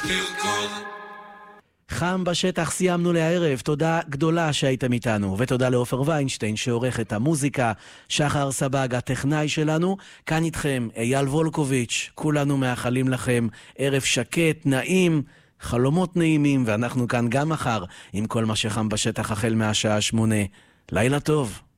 חם בשטח סיימנו לערב, תודה גדולה שהייתם איתנו, ותודה לאופר ויינשטיין שעורך את המוזיקה, שחר סבג הטכנאי שלנו, כאן איתכם אייל וולקוביץ', כולנו מאחלים לכם ערב שקט, נעים, חלומות נעימים, ואנחנו כאן גם מחר עם כל מה שחם בשטח החל מהשעה 8. לילה טוב.